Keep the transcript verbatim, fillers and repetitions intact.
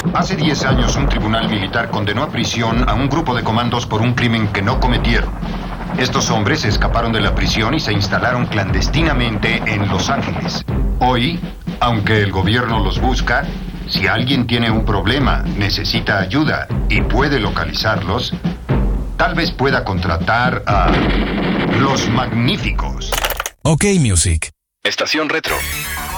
Hace diez años un tribunal militar condenó a prisión a un grupo de comandos por un crimen que no cometieron. Estos hombres escaparon de la prisión y se instalaron clandestinamente en Los Ángeles. Hoy, aunque el gobierno los busca, si alguien tiene un problema, necesita ayuda y puede localizarlos, tal vez pueda contratar a Los Magníficos. OK Music. Estación Retro.